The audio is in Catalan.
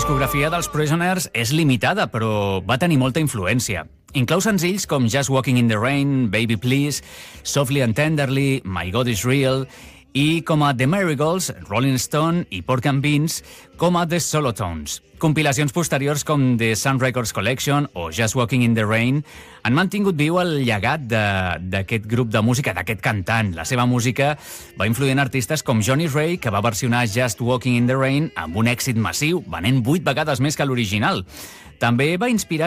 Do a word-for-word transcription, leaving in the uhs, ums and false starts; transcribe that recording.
discografia dels Prisoners és limitada, però va tenir molta influència. Inclou senzills com Just Walking in the Rain, Baby Please, Softly and Tenderly, My God is Real, i com a The Marigolds, Rolling Stone i Pork and Beans com a The Solotones. Compilacions posteriors com The Sun Records Collection o Just Walking in the Rain han mantingut viu el llegat d'aquest grup de música, d'aquest cantant. La seva música va influir en artistes com Johnny Ray, que va versionar Just Walking in the Rain amb un èxit massiu, venent vuit vegades més que l'original. També va inspirar